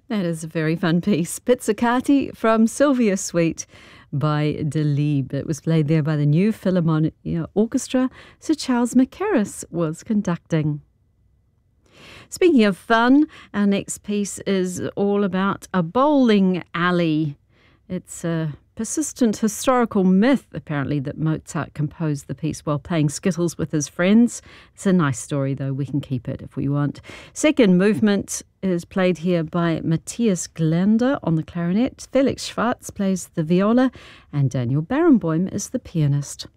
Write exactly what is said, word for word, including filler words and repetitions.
That is a very fun piece. Pizzicati from Sylvia Suite by Delibes. It was played there by the New Philharmonia Orchestra. Sir Charles Mackerras was conducting. Speaking of fun, our next piece is all about a bowling alley. It's a persistent historical myth, apparently, that Mozart composed the piece while playing skittles with his friends. It's a nice story, though. We can keep it if we want. Second movement is played here by Matthias Glander on the clarinet. Felix Schwarz plays the viola, and Daniel Barenboim is the pianist.